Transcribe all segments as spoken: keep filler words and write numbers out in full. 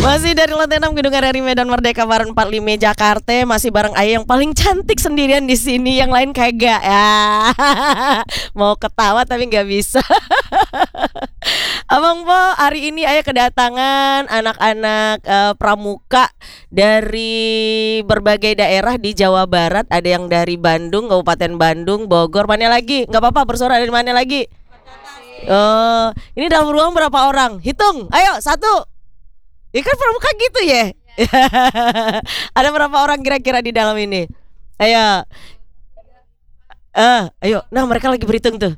Masih dari lantai enam Gedung R R I Medan Merdeka Barat empat puluh lima Jakarta. Masih bareng Ayah yang paling cantik sendirian di sini, yang lain kagak ya. Mau ketawa tapi nggak bisa. Abang Po, hari ini Ayah kedatangan anak-anak uh, pramuka dari berbagai daerah di Jawa Barat. Ada yang dari Bandung, Kabupaten Bandung, Bogor. Mana lagi? Nggak apa-apa, bersuara dari mana lagi? Oh, ini dalam ruang berapa orang? Hitung, ayo satu. Ya kan pramuka gitu ya. Ada berapa orang kira-kira di dalam ini? Ayo. Eh, ayo. Nah, mereka lagi berhitung tuh.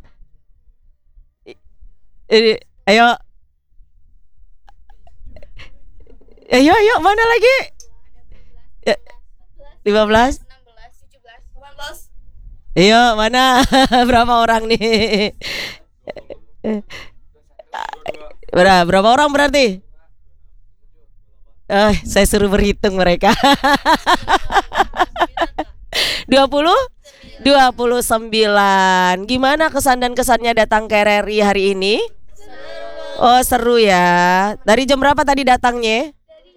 Ini, ayo. Ayo, ayo, mana lagi? lima belas, enam belas, tujuh belas, delapan belas. Ayo, mana? Berapa orang nih? Berapa, berapa orang berarti? Eh, saya suruh berhitung mereka. dua puluh dua puluh sembilan. Gimana kesan dan kesannya datang ke R R I hari ini? Seru. Oh, seru ya. Dari jam berapa tadi datangnya?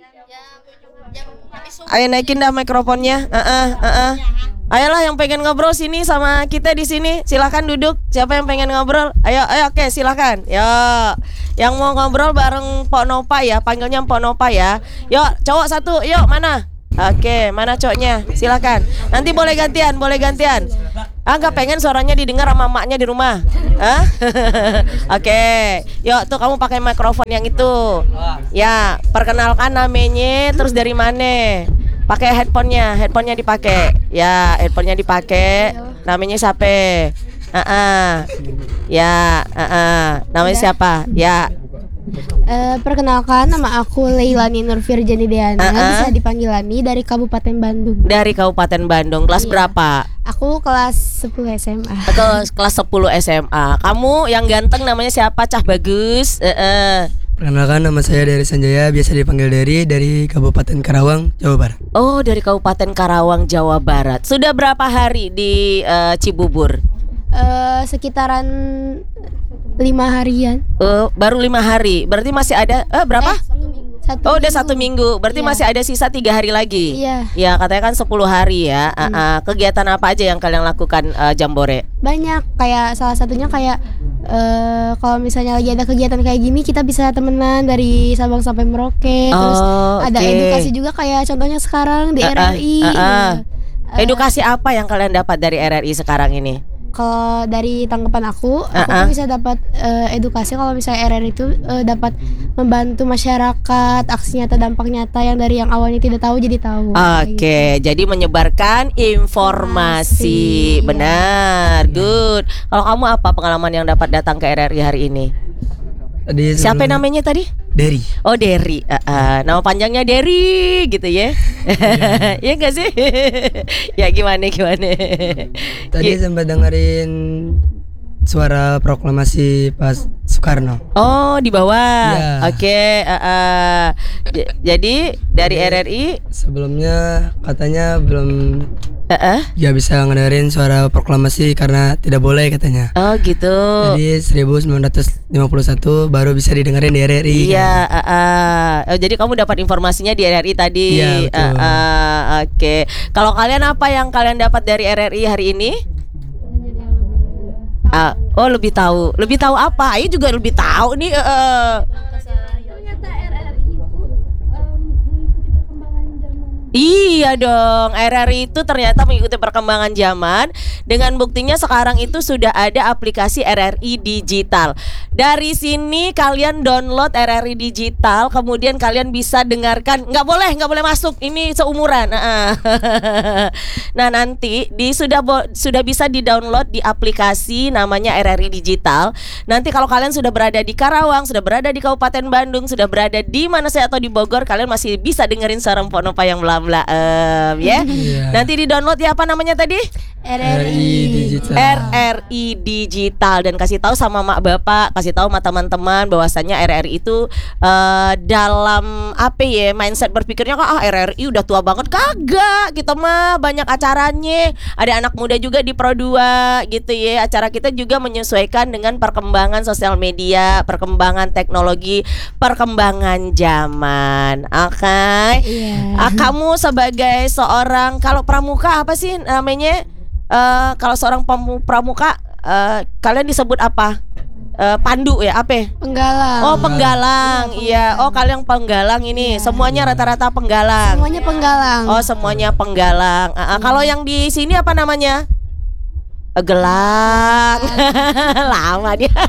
Ayo naikin dah mikrofonnya. Heeh, uh heeh. Uh, uh. Ayolah yang pengen ngobrol sini sama kita di sini. Silakan duduk. Siapa yang pengen ngobrol? Ayo, ayo, oke, silakan. Yo, yang mau ngobrol bareng Pok Nopa ya, panggilnya Pok Nopa ya. Yuk, cowok satu, yuk mana? Oke, mana cowoknya? Silakan. Nanti boleh gantian, boleh gantian. Ah, nggak pengen suaranya didengar sama emaknya di rumah? Hah? Oke, yuk tuh kamu pakai mikrofon yang itu. Ya, perkenalkan namanya, terus dari mana? Pakai headphone-nya, headphone-nya dipakai. Ya, headphone-nya dipakai. Namanya siapa? Uh-uh. Ya, uh-uh. Namanya siapa? Ya. Uh, perkenalkan, nama aku Leilani Nur Firjani Deana, uh-uh. bisa dipanggil Lani, dari Kabupaten Bandung. Dari Kabupaten Bandung. Kelas iya. berapa? Aku kelas sepuluh S M A. Atau kelas sepuluh S M A. Kamu yang ganteng namanya siapa? Cah bagus. Uh-uh. Perkenalkan, nama saya Dari Sanjaya, biasa dipanggil Dari, dari Kabupaten Karawang, Jawa Barat. Oh, dari Kabupaten Karawang, Jawa Barat. Sudah berapa hari di uh, Cibubur? Uh, sekitaran lima harian. Uh, baru lima hari. Berarti masih ada eh berapa? Eh, satu oh, minggu. udah satu minggu. Berarti iya. masih ada sisa tiga hari lagi. Iya. Ya, katanya kan sepuluh hari ya. Hmm. Uh, uh, kegiatan apa aja yang kalian lakukan uh, Jambore? Banyak. Kayak salah satunya kayak Uh, kalau misalnya lagi ada kegiatan kayak gini, kita bisa temenan dari Sabang sampai Merauke. Oh, terus ada okay. edukasi juga, kayak contohnya sekarang di uh, uh, R R I. uh, uh. Uh, Edukasi apa yang kalian dapat dari R R I sekarang ini? Kalau dari tanggapan aku, aku uh-uh. tuh bisa dapat uh, edukasi kalau misalnya R R I itu uh, dapat membantu masyarakat, aksi nyata, dampak nyata yang dari yang awalnya tidak tahu jadi tahu. Oke, okay, gitu. Jadi menyebarkan informasi, informasi benar, iya. Good. Kalau kamu apa pengalaman yang dapat datang ke R R I hari ini? Tadi siapa namanya tadi? Derry. Oh, Derry. Uh, uh, nama panjangnya Derry gitu ya. Iya enggak sih? Ya gimana gimana? Tadi G- sempat dengerin suara proklamasi pas Soekarno. Oh, di bawah. Ya. Oke, okay, uh, uh. J- jadi dari jadi, R R I sebelumnya katanya belum Uh-uh. ya bisa ngedengerin suara proklamasi karena tidak boleh katanya. Oh gitu. Jadi seribu sembilan ratus lima puluh satu baru bisa didengerin di R R I. Iya. Kan? Uh-uh. Oh, jadi kamu dapat informasinya di R R I tadi. Iya betul. Uh-uh. Oke. Okay. Kalau kalian apa yang kalian dapat dari R R I hari ini? Uh, oh lebih tahu. Lebih tahu apa? Ayo juga lebih tahu nih. Uh, Iya dong, R R I itu ternyata mengikuti perkembangan zaman. Dengan buktinya sekarang itu sudah ada aplikasi R R I Digital. Dari sini kalian download R R I Digital, kemudian kalian bisa dengarkan. Nggak boleh, nggak boleh masuk, ini seumuran. Nah nanti di sudah bo- sudah bisa di-download di aplikasi namanya R R I Digital. Nanti kalau kalian sudah berada di Karawang, sudah berada di Kabupaten Bandung, sudah berada di mana saya atau di Bogor, kalian masih bisa dengerin suara Mpok Nopa yang bla bla um, ya. Yeah. Nanti di-download ya, apa namanya tadi? R R I Digital. R R I Digital, dan kasih tahu sama mak bapak, kasih tahu sama teman-teman bahwasannya R R I itu uh, dalam apa ya mindset berpikirnya kok ah R R I udah tua banget, kagak, kita mah banyak acaranya, ada anak muda juga di Pro dua gitu ya. Acara kita juga menyesuaikan dengan perkembangan sosial media, perkembangan teknologi, perkembangan zaman. Oke. Okay? Iya. Ah, kamu sebagai seorang, kalau pramuka apa sih namanya? Uh, kalau seorang pamu- pramuka uh, kalian disebut apa? Uh, pandu ya, apa? Penggalang. Oh penggalang, iya. Oh kalian penggalang ini, semuanya rata-rata penggalang. Semuanya penggalang. Oh semuanya penggalang. Uh, uh, Kalau yang di sini apa namanya? Uh, gelang. Lama dia.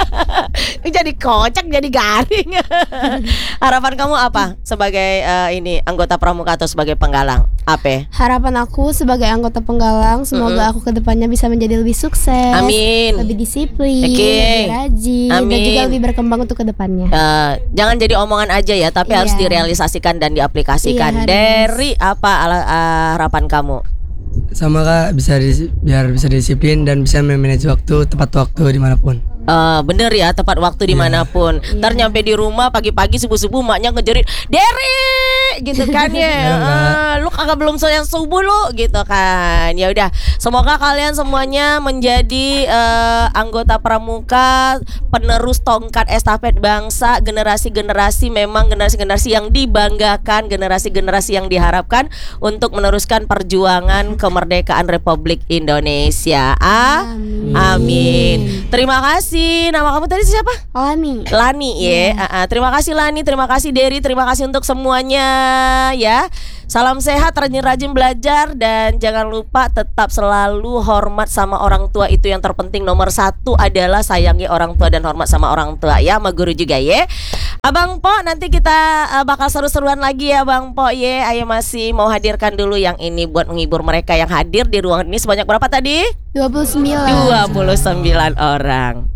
Jadi kocak, jadi garing. Harapan kamu apa sebagai uh, ini anggota pramuka atau sebagai penggalang? Apa? Harapan aku sebagai anggota penggalang, semoga aku kedepannya bisa menjadi lebih sukses, Amin. lebih disiplin, Oke. lebih rajin, dan Amin. juga lebih berkembang untuk kedepannya. Uh, jangan jadi omongan aja ya, tapi Iya. harus direalisasikan dan diaplikasikan. Iya, harus. Dari apa ala- uh, harapan kamu? Sama kak, bisa dis- biar bisa disiplin dan bisa memanage waktu tepat waktu dimanapun. Uh, bener ya, tepat waktu dimanapun. Ntar nyampe di rumah pagi-pagi subuh-subuh maknya ngejerit Deri gitu kan ya. Uh, lu kagak belum sayang subuh lu gitu kan. Ya udah, semoga kalian semuanya menjadi uh, anggota pramuka, penerus tongkat estafet bangsa, generasi-generasi, memang generasi-generasi yang dibanggakan, generasi-generasi yang diharapkan untuk meneruskan perjuangan kemerdekaan Republik Indonesia. Ah, Amin. amin. Terima kasih. Nama kamu tadi siapa? Lani. Lani ya. Ah, ah. Terima kasih Lani, terima kasih Deri, terima kasih untuk semuanya ya. Salam sehat, rajin-rajin belajar, dan jangan lupa tetap selalu hormat sama orang tua. Itu yang terpenting, nomor satu adalah sayangi orang tua dan hormat sama orang tua ya, sama guru juga ya. Abang Po, nanti kita uh, bakal seru-seruan lagi ya Bang Po ya. Ayo masih mau hadirkan dulu yang ini buat menghibur mereka yang hadir di ruangan ini sebanyak berapa tadi? dua puluh sembilan. dua puluh sembilan orang.